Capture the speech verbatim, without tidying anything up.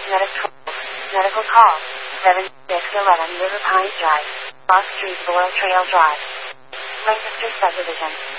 Medic twelve. Medical call. seven six eleven River Pines Drive. Lost Street, Boyle Trail Drive. Lancaster Subdivision.